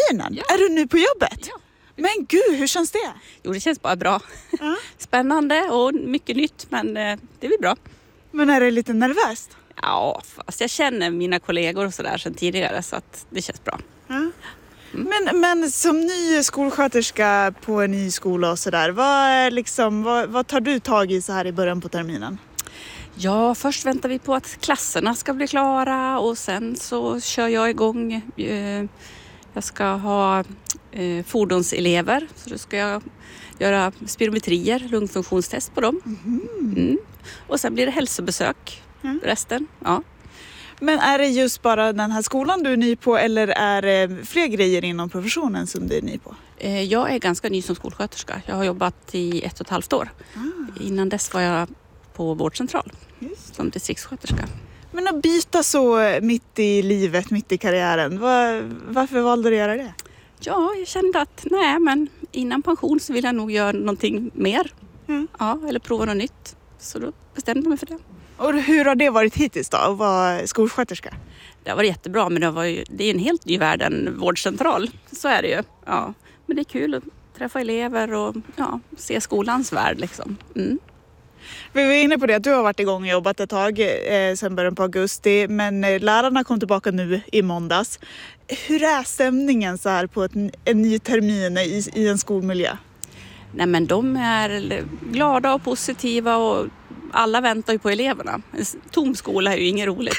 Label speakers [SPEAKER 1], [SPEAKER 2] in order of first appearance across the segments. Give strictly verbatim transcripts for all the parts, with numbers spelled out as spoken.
[SPEAKER 1] terminen?
[SPEAKER 2] Ja.
[SPEAKER 1] Är du ny på jobbet?
[SPEAKER 2] Ja.
[SPEAKER 1] Men gud, hur känns det?
[SPEAKER 2] Jo, det känns bara bra.
[SPEAKER 1] Ja.
[SPEAKER 2] Spännande och mycket nytt, men eh, det blir bra.
[SPEAKER 1] Men är det lite nervöst?
[SPEAKER 2] Ja, fast jag känner mina kollegor och sådär sedan tidigare så att det känns bra.
[SPEAKER 1] Ja. Mm. Men, men som ny skolsköterska på en ny skola och sådär, vad, är liksom, vad, vad tar du tag i så här i början på terminen?
[SPEAKER 2] Ja, först väntar vi på att klasserna ska bli klara och sen så kör jag igång. Eh, jag ska ha eh, fordonselever, så då ska jag göra spirometrier, lungfunktionstest på dem. Mm. Och sen blir det hälsobesök,
[SPEAKER 1] Mm.
[SPEAKER 2] resten. Ja.
[SPEAKER 1] Men är det just bara den här skolan du är ny på eller är det fler grejer inom professionen som du är ny på?
[SPEAKER 2] Eh, jag är ganska ny som skolsköterska. Jag har jobbat i ett och ett halvt år.
[SPEAKER 1] Ah.
[SPEAKER 2] Innan dess var jag på vårdcentral
[SPEAKER 1] Just.
[SPEAKER 2] som distriktssköterska.
[SPEAKER 1] Men att byta så mitt i livet, mitt i karriären, var, varför valde du att göra det?
[SPEAKER 2] Ja, jag kände att nej, men innan pension så vill jag nog göra någonting mer.
[SPEAKER 1] Mm.
[SPEAKER 2] Ja, eller prova något nytt. Så då bestämde jag mig för det.
[SPEAKER 1] Och hur har det varit hittills då, att vara skolsköterska?
[SPEAKER 2] Det har varit jättebra, men det, var ju, det är en helt ny värld än vårdcentral. Så är det ju. Ja. Men det är kul att träffa elever och ja, se skolans värld liksom. Mm.
[SPEAKER 1] Vi var inne på det att du har varit igång och jobbat ett tag eh, sedan början på augusti, men eh, lärarna kom tillbaka nu i måndags. Hur är stämningen så här på ett, en ny termin i, i en skolmiljö?
[SPEAKER 2] Nej, men de är glada och positiva och alla väntar ju på eleverna. En tom skola är ju inget roligt.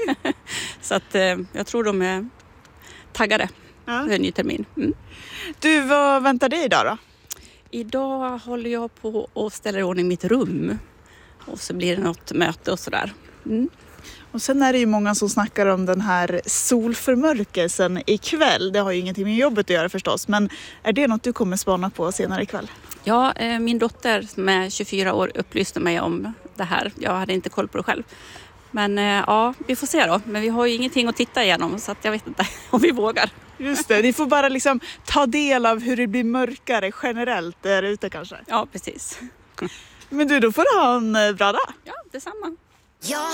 [SPEAKER 2] Så att eh, jag tror de är taggade
[SPEAKER 1] Ja.
[SPEAKER 2] för en ny termin. Mm.
[SPEAKER 1] Du, vad väntar dig idag då?
[SPEAKER 2] Idag håller jag på och ställer i ordning mitt rum. Och så blir det något möte och sådär. Mm.
[SPEAKER 1] Och sen är det ju många som snackar om den här solförmörkelsen ikväll. Det har ju ingenting med jobbet att göra förstås, men är det något du kommer spana på senare ikväll?
[SPEAKER 2] Ja, eh, min dotter som är tjugofyra år upplyste mig om det här. Jag hade inte koll på det själv. Men eh, ja, vi får se då. Men vi har ju ingenting att titta igenom så att jag vet inte om vi vågar.
[SPEAKER 1] Just det, ni får bara liksom ta del av hur det blir mörkare generellt där ute kanske.
[SPEAKER 2] Ja, precis.
[SPEAKER 1] Men du, då får du ha en bra dag.
[SPEAKER 2] Ja, detsamma.
[SPEAKER 3] Jag